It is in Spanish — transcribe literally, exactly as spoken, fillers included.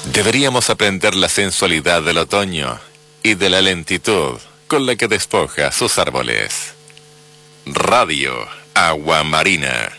Deberíamos aprender la sensualidad del otoño y de la lentitud con la que despoja sus árboles. Radio Agua Marina.